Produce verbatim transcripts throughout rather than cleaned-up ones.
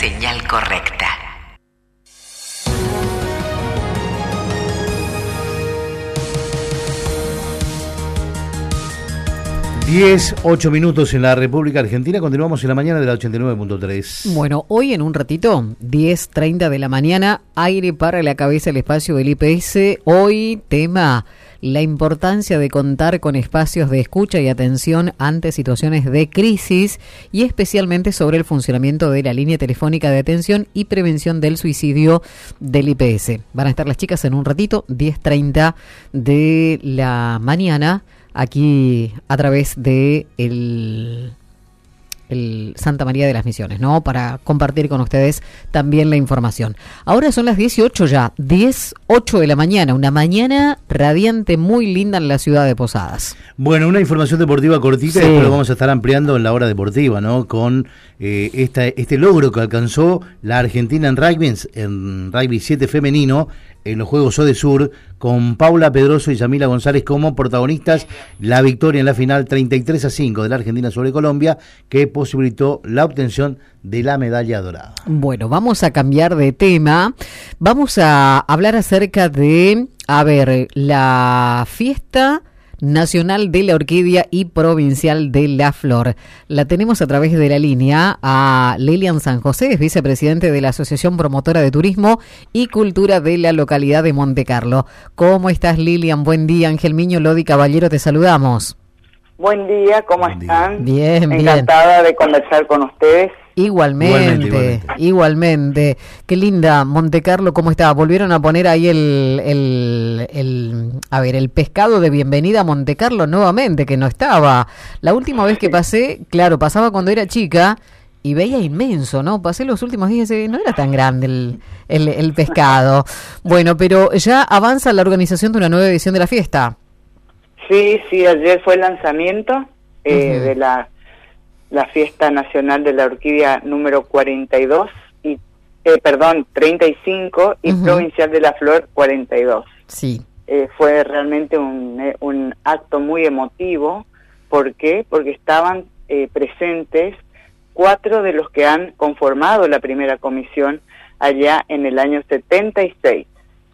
señal correcta. diez, ocho minutos en la República Argentina. Continuamos en la mañana de la ochenta y nueve punto tres. Bueno, hoy en un ratito, diez treinta de la mañana, aire para la cabeza, el espacio del I P S. Hoy, tema, la importancia de contar con espacios de escucha y atención ante situaciones de crisis y especialmente sobre el funcionamiento de la línea telefónica de atención y prevención del suicidio del I P S. Van a estar las chicas en un ratito, diez treinta de la mañana, aquí a través de el, el Santa María de las Misiones, ¿no? Para compartir con ustedes también la información. Ahora son las dieciocho ya, diez, ocho de la mañana, una mañana radiante, muy linda en la ciudad de Posadas. Bueno, una información deportiva cortita, sí. Y después lo vamos a estar ampliando en la hora deportiva, ¿no? Con eh, esta, este logro que alcanzó la Argentina en rugby, en rugby siete femenino, en los Juegos Odesur, con Paula Pedroso y Yamila González como protagonistas, la victoria en la final treinta y tres a cinco de la Argentina sobre Colombia, que posibilitó la obtención de la medalla dorada. Bueno, vamos a cambiar de tema, vamos a hablar acerca de, a ver, la fiesta nacional de la orquídea y provincial de la flor. La tenemos a través de la línea a Lilian San José, es vicepresidente de la Asociación Promotora de Turismo y Cultura de la localidad de Monte Carlo. ¿Cómo estás, Lilian? Buen día. Ángel Miño, Lodi Caballero, te saludamos. Buen día, ¿cómo Buen están? Día. Bien, bien. Encantada de conversar con ustedes. Igualmente, igualmente, igualmente, igualmente. Qué linda, Monte Carlo, ¿cómo está? Volvieron a poner ahí el, el, el, a ver, el pescado de bienvenida a Monte Carlo nuevamente, que no estaba. La última vez que pasé, claro, pasaba cuando era chica y veía inmenso, ¿no? Pasé los últimos días y no era tan grande el, el, el pescado. Bueno, pero ya avanza la organización de una nueva edición de la fiesta. Sí, sí, ayer fue el lanzamiento eh, uh-huh. de la... la Fiesta Nacional de la Orquídea número cuarenta y dos, y, eh, perdón, treinta y cinco, y uh-huh. Provincial de la Flor cuarenta y dos. Sí. Eh, fue realmente un, eh, un acto muy emotivo. ¿Por qué? Porque estaban eh, presentes cuatro de los que han conformado la primera comisión allá en el año setenta y seis.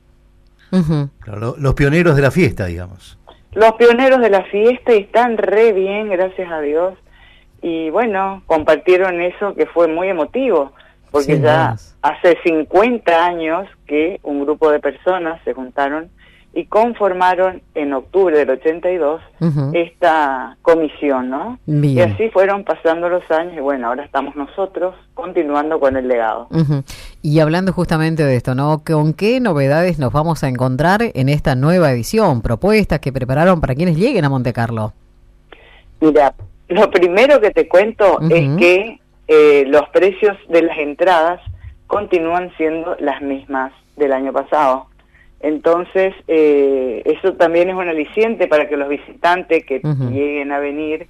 Uh-huh. Claro, los pioneros de la fiesta, digamos. Los pioneros de la fiesta, y están re bien, gracias a Dios. Y bueno, compartieron eso que fue muy emotivo, porque sí, ya más. hace cincuenta años que un grupo de personas se juntaron y conformaron en octubre del ochenta y dos uh-huh. esta comisión, ¿no? Bien. Y así fueron pasando los años y bueno, ahora estamos nosotros continuando con el legado. Uh-huh. Y hablando justamente de esto, ¿no? ¿Con qué novedades nos vamos a encontrar en esta nueva edición? Propuestas que prepararon para quienes lleguen a Monte Carlo. Mira, lo primero que te cuento uh-huh. es que eh, los precios de las entradas continúan siendo las mismas del año pasado. Entonces, eh, eso también es un aliciente para que los visitantes que uh-huh. lleguen a venir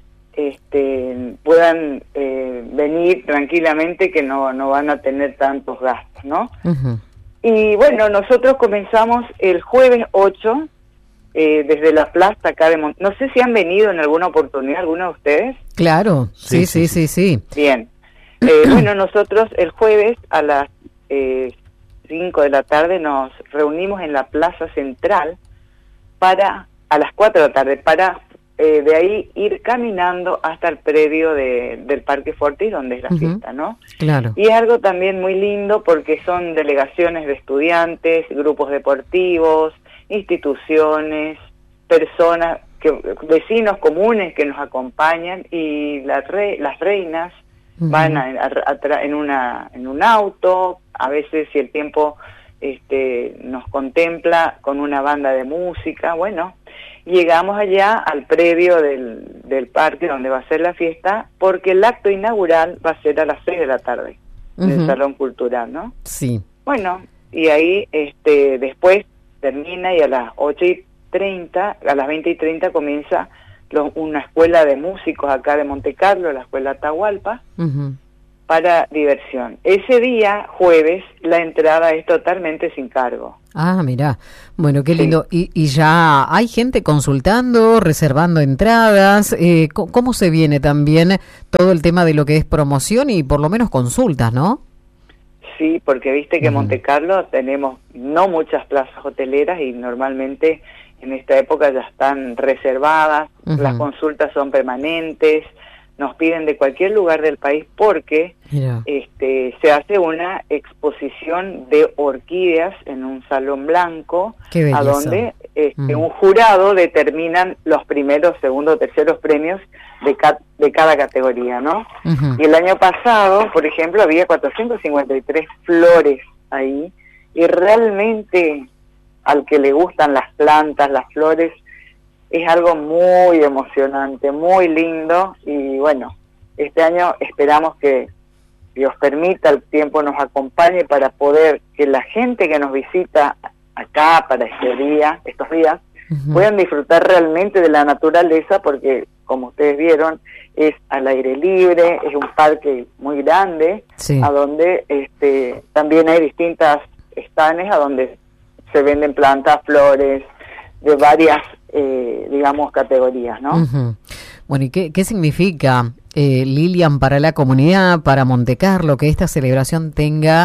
este, puedan eh, venir tranquilamente, que no, no van a tener tantos gastos, ¿no? Uh-huh. Y bueno, nosotros comenzamos el jueves ocho, Eh, desde la plaza acá de Mont... No sé si han venido en alguna oportunidad, ¿alguno de ustedes? Claro, sí, sí, sí, sí. sí. Bien. Eh, bueno, nosotros el jueves a las eh, cinco de la tarde nos reunimos en la plaza central para, a las cuatro de la tarde, para eh, de ahí ir caminando hasta el predio de, del Parque Fortis, donde es la uh-huh. fiesta, ¿no? Claro. Y es algo también muy lindo porque son delegaciones de estudiantes, grupos deportivos, instituciones, personas, que vecinos comunes que nos acompañan, y las re, las reinas uh-huh. van a, a, a, en una en un auto, a veces si el tiempo este nos contempla con una banda de música. Bueno, llegamos allá al predio del, del parque donde va a ser la fiesta, porque el acto inaugural va a ser a las seis de la tarde uh-huh. en el Salón Cultural, ¿no? Sí. Bueno, y ahí este después termina y a las ocho y treinta, a las veinte y treinta comienza lo, una escuela de músicos acá de Monte Carlo, la escuela Atahualpa, uh-huh. para diversión. Ese día, jueves, la entrada es totalmente sin cargo. Ah, mirá, bueno, qué lindo. Sí. Y, y ya hay gente consultando, reservando entradas. Eh, ¿Cómo se viene también todo el tema de lo que es promoción y por lo menos consultas, no? sí, porque viste que en uh-huh. Monte Carlo tenemos no muchas plazas hoteleras y normalmente en esta época ya están reservadas, uh-huh. las consultas son permanentes, nos piden de cualquier lugar del país porque yeah. este, se hace una exposición de orquídeas en un salón blanco, a donde este, mm. un jurado determinan los primeros, segundos, terceros premios de, ca- de cada categoría, ¿no? Uh-huh. Y el año pasado, por ejemplo, había cuatrocientas cincuenta y tres flores ahí, y realmente al que le gustan las plantas, las flores, es algo muy emocionante, muy lindo, y bueno, este año esperamos que Dios permita, el tiempo nos acompañe para poder que la gente que nos visita acá para este día, estos días, uh-huh. puedan disfrutar realmente de la naturaleza, porque como ustedes vieron, es al aire libre, es un parque muy grande, sí. a donde este también hay distintas estanes a donde se venden plantas, flores, de varias Eh, digamos, categorías, ¿no? Uh-huh. Bueno, ¿y qué, qué significa, eh, Lilian, para la comunidad, para Monte Carlo, que esta celebración tenga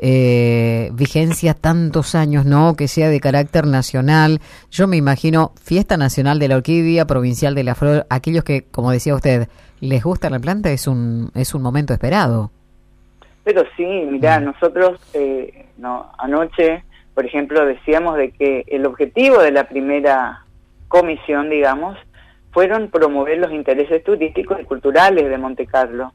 eh, vigencia tantos años, ¿no? Que sea de carácter nacional? Yo me imagino Fiesta Nacional de la Orquídea, Provincial de la Flor, aquellos que, como decía usted, les gusta la planta, es un es un momento esperado. Pero sí, mirá, uh-huh. nosotros eh, no anoche, por ejemplo, decíamos de que el objetivo de la primera comisión, digamos, fueron promover los intereses turísticos y culturales de Monte Carlo.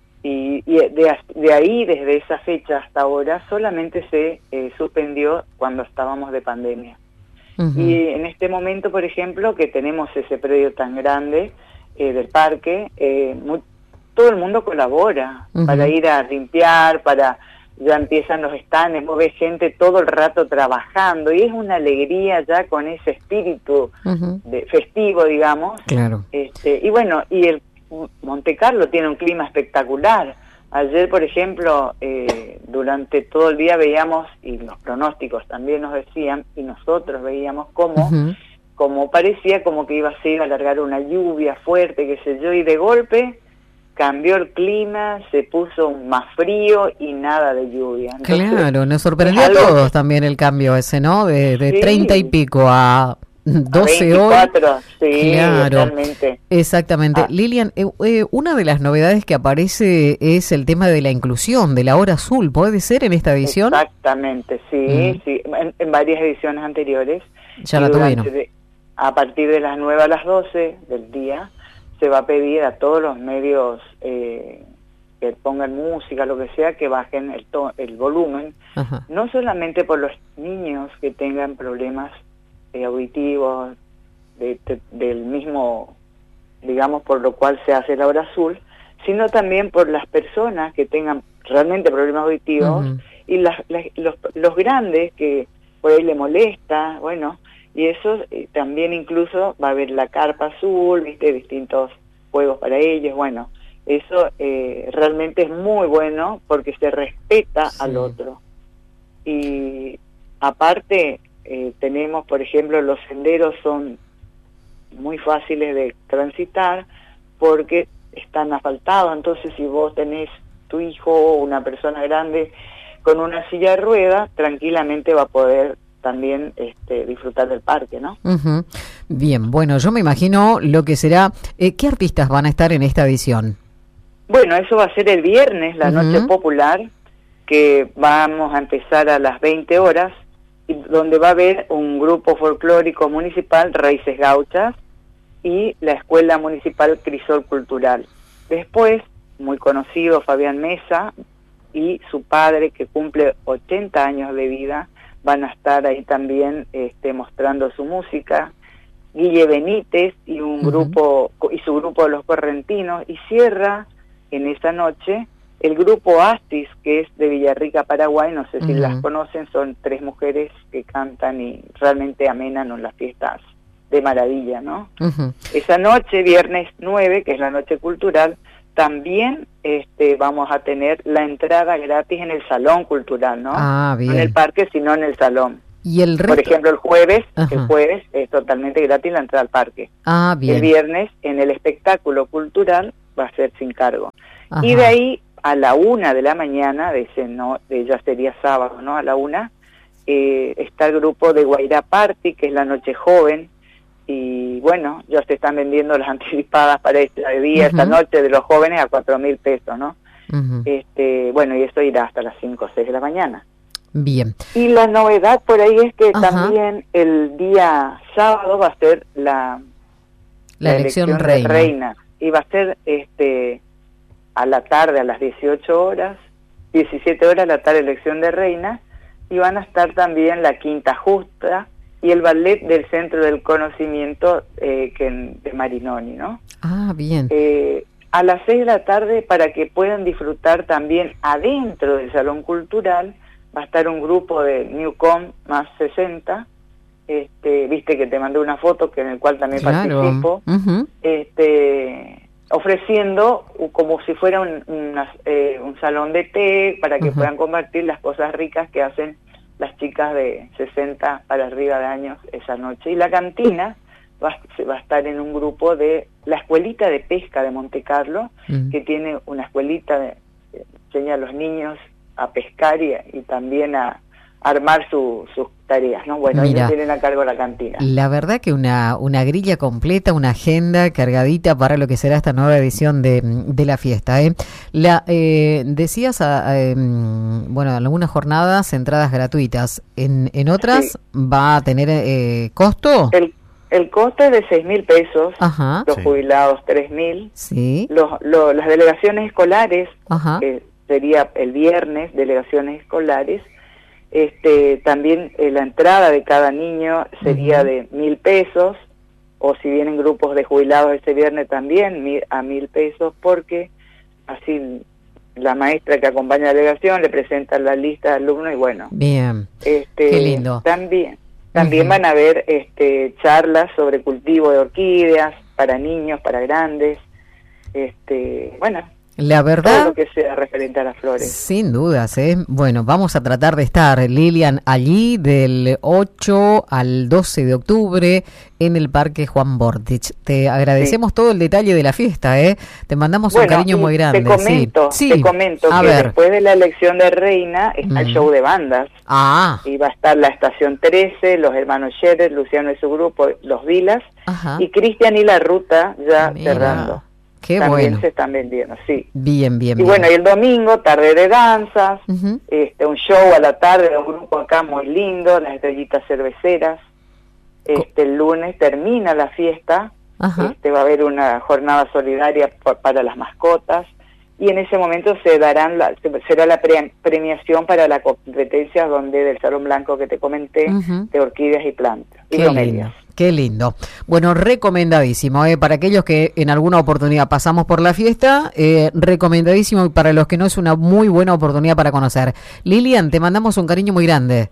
Y, y de, de ahí, desde esa fecha hasta ahora, solamente se eh, suspendió cuando estábamos de pandemia. Uh-huh. Y en este momento, por ejemplo, que tenemos ese predio tan grande eh, del parque, eh, muy, todo el mundo colabora uh-huh. para ir a limpiar, para... ya empiezan los stands, vos ves gente todo el rato trabajando, y es una alegría ya con ese espíritu uh-huh. de, festivo, digamos. Claro. Este, y bueno, y el Monte Carlo tiene un clima espectacular. Ayer, por ejemplo, eh, durante todo el día veíamos, y los pronósticos también nos decían, y nosotros veíamos cómo, uh-huh. como parecía como que iba a ser a alargar una lluvia fuerte, qué sé yo, y de golpe cambió el clima, se puso más frío y nada de lluvia. Entonces, claro, nos sorprendió a todos que... también el cambio ese, ¿no? De, de sí. treinta y pico a doce hoy. Sí, claro, realmente. Exactamente. Ah. Lilian, eh, eh, una de las novedades que aparece es el tema de la inclusión, de la hora azul. ¿Puede ser en esta edición? Exactamente, sí, mm. sí. En, en varias ediciones anteriores. Ya la tuvieron. De, a partir de las nueve a las doce del día, se va a pedir a todos los medios eh, que pongan música, lo que sea, que bajen el, to- el volumen, Ajá. no solamente por los niños que tengan problemas eh, auditivos, de, de, del mismo, digamos, por lo cual se hace la hora azul, sino también por las personas que tengan realmente problemas auditivos uh-huh. y las, las, los, los grandes que por ahí le molesta, bueno... Y eso eh, también incluso va a haber la carpa azul, viste, distintos juegos para ellos. Bueno, eso eh, realmente es muy bueno porque se respeta sí. al otro. Y aparte eh, tenemos, por ejemplo, los senderos son muy fáciles de transitar porque están asfaltados. Entonces, si vos tenés tu hijo o una persona grande con una silla de ruedas, tranquilamente va a poder también este, disfrutar del parque, ¿no? Uh-huh. Bien, bueno, yo me imagino lo que será... Eh, ¿Qué artistas van a estar en esta edición? Bueno, eso va a ser el viernes, la uh-huh. Noche Popular, que vamos a empezar a las veinte horas, y donde va a haber un grupo folclórico municipal, Raíces Gauchas, y la Escuela Municipal Crisol Cultural. Después, muy conocido, Fabián Mesa, y su padre, que cumple ochenta años de vida, van a estar ahí también este, mostrando su música. Guille Benítez y un uh-huh. grupo y su grupo de los correntinos, y cierra en esa noche el grupo Astis, que es de Villarrica, Paraguay. No sé si uh-huh. las conocen, son tres mujeres que cantan y realmente amenan las fiestas de maravilla, ¿no? Uh-huh. Esa noche, viernes nueve, que es la noche cultural, también este, vamos a tener la entrada gratis en el salón cultural, ¿no? Ah, bien. No en el parque, sino en el salón. ¿Y el resto? Por ejemplo, el jueves, Ajá. el jueves es totalmente gratis la entrada al parque. Ah, bien. El viernes, en el espectáculo cultural, va a ser sin cargo. Ajá. Y de ahí a la una de la mañana, de ese no, de ya sería sábado, ¿no? A la una, eh, está el grupo de Guairá Party, que es la noche joven, y bueno, ya se están vendiendo las anticipadas para este día, uh-huh. esta noche de los jóvenes a cuatro mil pesos, ¿no? Uh-huh. Este, bueno, y eso irá hasta las cinco o seis de la mañana. Bien. Y la novedad por ahí es que uh-huh. también el día sábado va a ser la, la, la elección, elección reina. de reina, y va a ser este a la tarde, a las dieciocho horas, diecisiete horas la tarde, elección de reina, y van a estar también la Quinta Justa y el ballet del Centro del Conocimiento eh, que de Marinoni, ¿no? Ah, bien. Eh, a las seis de la tarde, para que puedan disfrutar también adentro del Salón Cultural, va a estar un grupo de Newcom más sesenta, este, viste que te mandé una foto que en el cual también claro. participo, uh-huh. este, ofreciendo como si fuera un, una, eh, un salón de té para que uh-huh. puedan compartir las cosas ricas que hacen las chicas de sesenta para arriba de años esa noche. Y la cantina va, va a estar en un grupo de la Escuelita de Pesca de Monte Carlo, uh-huh. que tiene una escuelita de, que enseña a los niños a pescar y, y también a armar su, sus tareas, ¿no? Bueno, Mira, ellos tienen a cargo la cantina. La verdad que una una grilla completa, una agenda cargadita para lo que será esta nueva edición de, de la fiesta, ¿eh? La eh, decías, a, eh, bueno, algunas jornadas, entradas gratuitas, en, en otras sí. va a tener eh, costo. El el costo es de seis mil pesos, Ajá. los sí. jubilados tres mil, sí. los, los, las delegaciones escolares, Ajá. que sería el viernes, delegaciones escolares. Este, también eh, la entrada de cada niño sería uh-huh. de mil pesos, o si vienen grupos de jubilados ese viernes también mil, a mil pesos, porque así la maestra que acompaña a la delegación le presenta la lista de alumnos y bueno. Bien, este, qué lindo. También, también uh-huh. van a haber este, charlas sobre cultivo de orquídeas para niños, para grandes, este, bueno. La verdad, todo lo que sea referente a las flores. Sin dudas, ¿eh? Bueno, vamos a tratar de estar, Lilian, allí del ocho al doce de octubre en el Parque Juan Bordich. Te agradecemos sí. todo el detalle de la fiesta, ¿eh? Te mandamos bueno, un cariño muy grande. Te comento, sí. te comento a que ver. después de la elección de reina está mm. el show de bandas. Ah. Y va a estar la Estación trece, los hermanos Scherer, Luciano y su grupo, los Vilas, Ajá. y Cristian y la Ruta ya Mira. cerrando. Qué también bueno. se están vendiendo, sí. Bien, bien, y bien. bueno, y el domingo, tarde de danzas, uh-huh. este un show a la tarde, un grupo acá muy lindo, las Estrellitas Cerveceras. Este el lunes termina la fiesta, Ajá. este va a haber una jornada solidaria por, para las mascotas, y en ese momento se darán la, será la pre, premiación para la competencia donde del Salón Blanco que te comenté, uh-huh. de orquídeas y plantas, y Qué bromelias. lindo. Qué lindo. Bueno, recomendadísimo, ¿eh? Para aquellos que en alguna oportunidad pasamos por la fiesta, eh, recomendadísimo, y para los que no es una muy buena oportunidad para conocer. Lilian, te mandamos un cariño muy grande.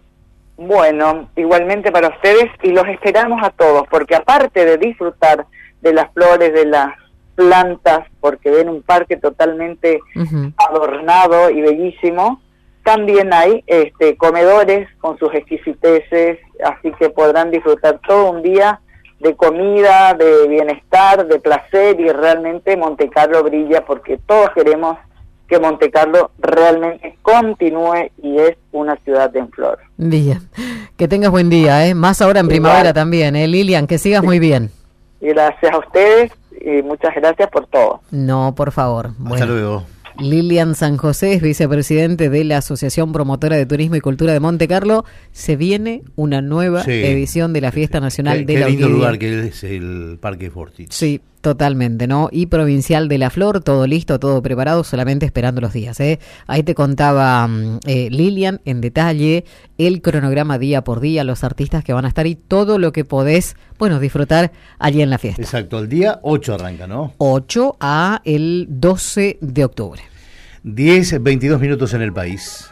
Bueno, igualmente para ustedes, y los esperamos a todos, porque aparte de disfrutar de las flores, de las plantas, porque ven un parque totalmente uh-huh. adornado y bellísimo, también hay este comedores con sus exquisiteces, así que podrán disfrutar todo un día de comida, de bienestar, de placer, y realmente Monte Carlo brilla porque todos queremos que Monte Carlo realmente continúe y es una ciudad en flor. Bien, que tengas buen día, ¿eh? Más ahora en Igual. primavera también, ¿eh? Lilian, que sigas sí. muy bien. Gracias a ustedes y muchas gracias por todo. No, por favor. Bueno. Hasta luego. Lilian San José es vicepresidente de la Asociación Promotora de Turismo y Cultura de Monte Carlo. Se viene una nueva sí. edición de la Fiesta Nacional qué, de qué la lindo Orquídea. lugar que es el Parque Bordich. Sí, totalmente, ¿no? Y Provincial de la Flor, todo listo, todo preparado, solamente esperando los días, ¿eh? Ahí te contaba eh, Lilian en detalle el cronograma día por día, los artistas que van a estar y todo lo que podés, bueno, disfrutar allí en la fiesta. Exacto, el día ocho arranca, ¿no? ocho a el doce de octubre. diez, veintidós minutos en el país.